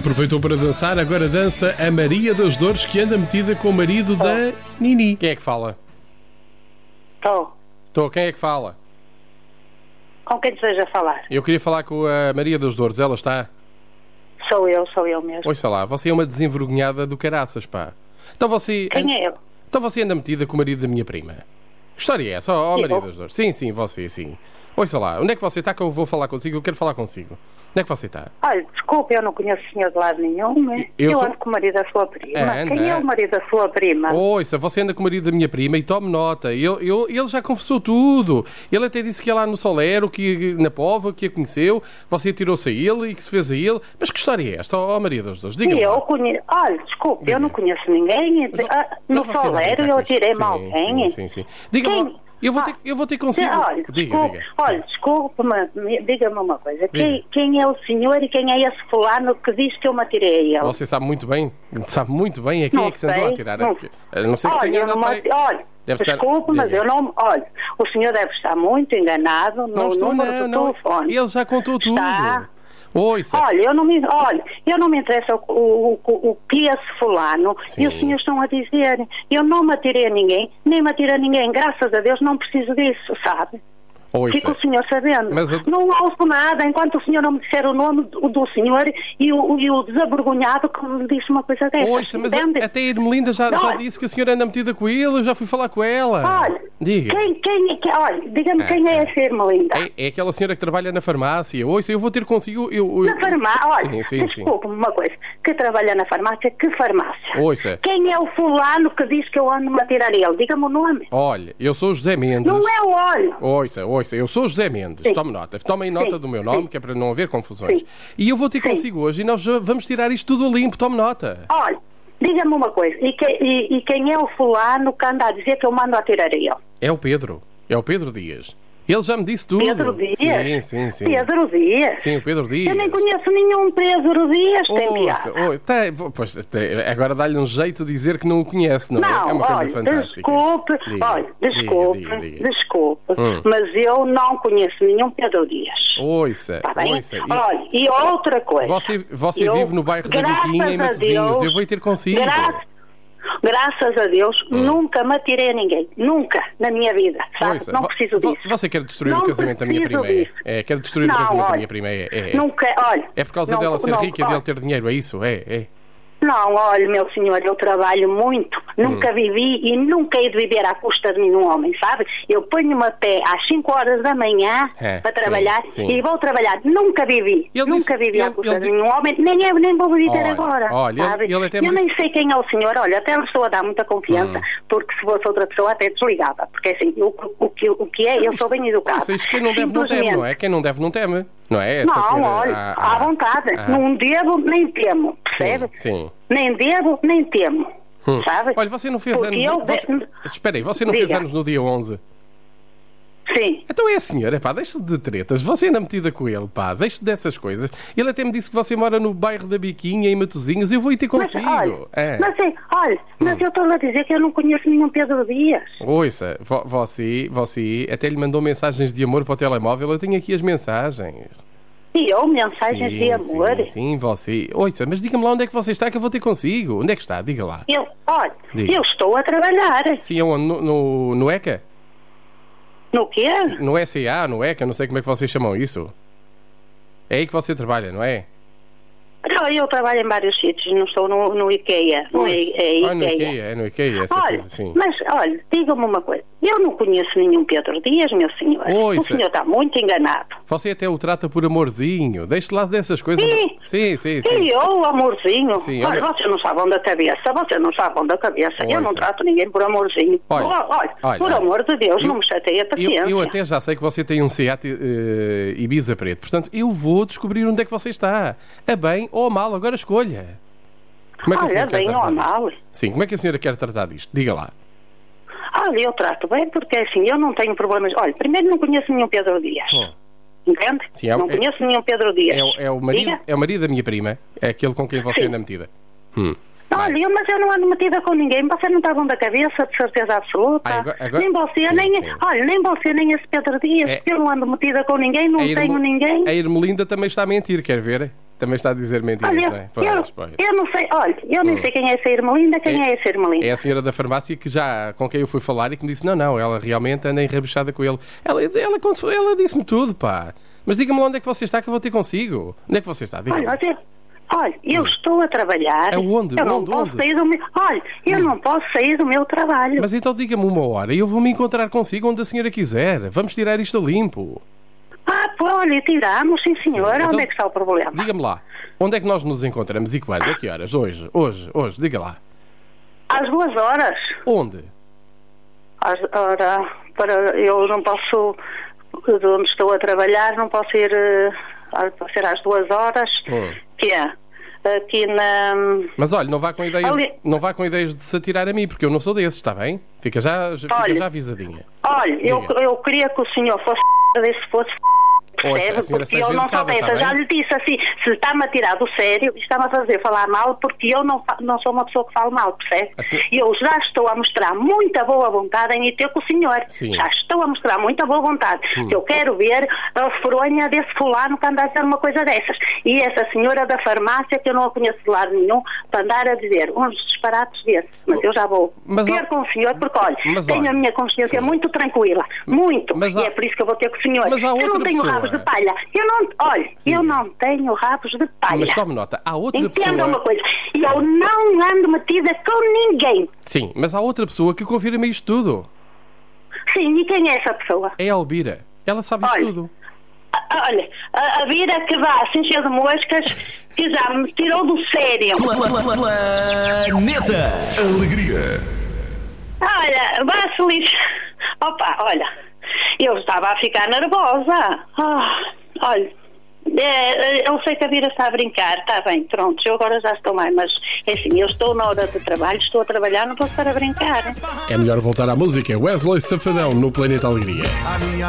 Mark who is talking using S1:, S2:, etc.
S1: Aproveitou para dançar, agora dança a Maria das Dores, que anda metida com o marido da Nini. Quem é que fala?
S2: Estou.
S1: Quem é que fala?
S2: Com quem deseja falar?
S1: Eu queria falar com a Maria das Dores, ela está?
S2: Sou eu mesmo.
S1: Ouça lá, você é uma desenvergonhada do caraças, pá. Então você...
S2: Quem é ele?
S1: Então você anda metida com o marido da minha prima. Que história é essa? Maria das Dores. Sim, você, sim. Ouça lá, onde é que você está que eu vou falar consigo? Eu quero falar consigo. Onde é que você está?
S2: Olha, desculpe, eu não conheço o senhor de lado nenhum. Eu ando com o marido da sua prima. Quem é o marido da sua prima?
S1: Ouça, você anda com o marido da minha prima e tome nota. Ele já confessou tudo. Ele até disse que ia lá no Solero, que na Póvoa, que a conheceu. Você tirou-se a ele e que se fez a ele. Mas que história é esta, Maria das Dores? Diga-me.
S2: Eu conheço... Olha, desculpe, eu não conheço ninguém. No Solero eu tirei-me alguém.
S1: Sim. Diga-me. Eu vou ter consigo.
S2: Olha, desculpe, mas diga-me uma coisa. Quem é o senhor e quem é esse fulano que diz que eu me atirei a ele?
S1: Você sabe muito bem a quem é que se andou a tirar. Não sei que tenha
S2: Olha, desculpe, mas eu não... Olha, o senhor deve estar muito enganado no número do telefone.
S1: Ele já contou tudo.
S2: Olha, eu não me interessa o que esse fulano e os senhores estão a dizer. Eu não me atirei a ninguém, nem me atirei a ninguém. Graças a Deus não preciso disso, sabe? Fica o senhor sabendo. Não ouço nada enquanto o senhor não me disser o nome do senhor e o desavergonhado que me disse uma coisa dessa.
S1: Mas até a Irmelinda já disse que a senhora anda metida com ele, eu já fui falar com ela.
S2: Olha, diga-me quem é essa Irmelinda?
S1: É aquela senhora que trabalha na farmácia. Eu vou ter consigo...
S2: Na farmácia? Olha,
S1: sim.
S2: desculpe-me uma coisa. Que trabalha na farmácia? Que farmácia? Quem é o fulano que diz que eu ando-me a tirar ele? Diga-me o nome.
S1: Olha, eu sou o José Mendes.
S2: Não é o olho.
S1: Eu sou o José Mendes. Tomem nota do meu nome, que é para não haver confusões. E eu vou ter consigo hoje e nós vamos tirar isto tudo limpo. Tome nota.
S2: Olha, diga-me uma coisa. E quem é o fulano que anda a dizer que eu mando a tirar ele?
S1: É o Pedro Dias. Ele já me disse tudo.
S2: Pedro Dias?
S1: Sim.
S2: Pedro Dias?
S1: Sim, o Pedro Dias.
S2: Eu nem conheço nenhum Pedro Dias, tem piada.
S1: Agora dá-lhe um jeito de dizer que não o conhece, não é? É uma coisa fantástica.
S2: Desculpe, mas eu não conheço nenhum Pedro Dias.
S1: Ouça.
S2: Olha, e outra coisa.
S1: Você vive no bairro da Biquinha, em Matosinhos. Eu vou ter consigo.
S2: Graças a Deus, nunca me atirei a ninguém. Nunca, na minha vida. Sabe? Não preciso disso.
S1: Você quer destruir o casamento da minha prima? Quer destruir o casamento da minha prima?
S2: Nunca, olha.
S1: É por causa dela ser rica e dele ter dinheiro, é isso?
S2: Não, olha, meu senhor, eu trabalho muito, nunca vivi e nunca hei de viver à custa de nenhum homem, sabe? Eu ponho-me a pé às 5 horas da manhã para trabalhar e vou trabalhar. Nunca vivi à custa de nenhum homem, nem vou viver agora, sabe? Eu nem sei quem é o senhor, olha, até lhe estou a dar muita confiança, porque se fosse outra pessoa até desligava, porque assim, o que é, eu sou bem educado.
S1: Isto quem não deve não teme, não é? Quem não deve não teme. Não é?
S2: Olha, à vontade. Não devo, nem temo, percebe?
S1: Sim.
S2: Nem devo, nem temo, sabe?
S1: Olha, você não fez anos... Espera aí, você não fez anos no dia 11?
S2: Sim.
S1: Então é a senhora, deixe-se de tretas. Você anda metida com ele, deixe-se dessas coisas. Ele até me disse que você mora no bairro da Biquinha, em Matosinhos. Eu vou ir ter consigo.
S2: Mas eu estou-lhe a dizer que eu não conheço nenhum Pedro Dias.
S1: Ouça, você até lhe mandou mensagens de amor para o telemóvel. Eu tenho aqui as mensagens.
S2: E eu? Mensagens de amor?
S1: Sim, você. Ouça, mas diga-me lá onde é que você está, que eu vou ter consigo. Onde é que está? Diga lá.
S2: Eu estou a trabalhar.
S1: Sim, aonde? No ECA?
S2: No quê?
S1: No SA, no ECA, não sei como é que vocês chamam isso. É aí que você trabalha, não é?
S2: Não, eu trabalho em vários sítios, não estou no IKEA. No
S1: IKEA, essa coisa assim.
S2: Mas, olha, diga-me uma coisa. Eu não conheço nenhum Pedro Dias, meu senhor. O senhor está muito enganado.
S1: Você até o trata por amorzinho. Deixe lá dessas coisas. Sim.
S2: E eu, amorzinho?
S1: Sim,
S2: olha, vocês não sabem da cabeça. Eu não trato ninguém por amorzinho. Olha, por amor de Deus, não me chateia a paciência.
S1: Eu até já sei que você tem um Seat Ibiza preto. Portanto, eu vou descobrir onde é que você está. A bem ou a mal, agora escolha. Como é que a senhora
S2: bem ou a mal?
S1: Sim, como é que a senhora quer tratar disto? Diga lá.
S2: Eu trato bem porque assim, eu não tenho problemas. Olha, primeiro não conheço nenhum Pedro Dias. Entende?
S1: Sim,
S2: não conheço nenhum Pedro Dias.
S1: É o marido da minha prima. É aquele com quem você anda metida.
S2: Olha, mas eu não ando metida com ninguém. Você não está bom da cabeça, de certeza absoluta. Nem você, nem você, nem esse Pedro Dias. Eu não ando metida com ninguém, não tenho ninguém.
S1: A Irmelinda também está a mentir, quer ver? Também está a dizer mentiras,
S2: olha,
S1: não é?
S2: Eu não sei, olha, eu nem sei quem é essa Irmelinda, quem é essa Irmelinda.
S1: É a senhora da farmácia com quem eu fui falar e que me disse, não, ela realmente anda enrabixada com ele. Ela disse-me tudo, pá. Mas diga-me lá onde é que você está que eu vou ter consigo. Onde é que você está?
S2: Olha, eu estou a trabalhar.
S1: Aonde?
S2: Eu não posso sair do meu... Olha, eu não posso sair do meu trabalho.
S1: Mas então diga-me uma hora e eu vou me encontrar consigo onde a senhora quiser. Vamos tirar isto a limpo.
S2: Olha, tiramos, sim senhora. Então, onde é que está o problema?
S1: Diga-me lá, onde é que nós nos encontramos e quando? A que horas? Hoje, diga lá.
S2: Às 2 horas.
S1: Onde?
S2: Eu não posso, de onde estou a trabalhar, não posso ir, pode ser às 2 horas, que é aqui na...
S1: Mas olha, não vá com ideias de se atirar a mim, porque eu não sou desses, está bem? Fica já avisadinha.
S2: Olha, eu queria que o senhor fosse percebe? Porque eu não sou dessa, já lhe disse assim, se está-me a tirar do sério, está-me a fazer falar mal, porque eu não sou uma pessoa que fala mal, percebe?
S1: Assim...
S2: Eu já estou a mostrar muita boa vontade em ir ter com o senhor.
S1: Sim.
S2: Já estou a mostrar muita boa vontade. Eu quero ver a fronha desse fulano que anda a dizer uma coisa dessas. E essa senhora da farmácia, que eu não a conheço de lado nenhum, para andar a dizer uns disparates desses. Mas eu já vou ter com o senhor, porque olha, tenho a minha consciência muito tranquila. Muito. E é por isso que eu vou ter com o senhor. Eu não tenho rabos de palha. Eu não tenho rabos de palha.
S1: Mas tome nota, há outra pessoa...
S2: Entenda uma coisa, eu não ando metida com ninguém.
S1: Sim, mas há outra pessoa que confirma isto tudo.
S2: Sim, e quem é essa pessoa?
S1: É a Elvira. Ela sabe isto tudo.
S2: Olha, a Vira que vá se encher de moscas, que já me tirou do sério.
S3: Planeta Alegria.
S2: Olha, vá-se lixo. Opa, olha, eu estava a ficar nervosa. Olha, eu sei que a Vira está a brincar, está bem, pronto, eu agora já estou mais, mas é assim, eu estou na hora de trabalho, estou a trabalhar, não posso estar a brincar.
S1: É melhor voltar à música. Wesley Safadão no Planeta Alegria.